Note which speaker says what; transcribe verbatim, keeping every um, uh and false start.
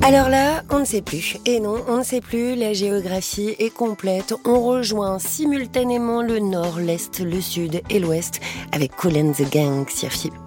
Speaker 1: Alors là, on ne sait plus. Et non, on ne sait plus, la géographie est complète. On rejoint simultanément le nord, l'est, le sud et l'ouest avec Kool and the Gang sur F I P.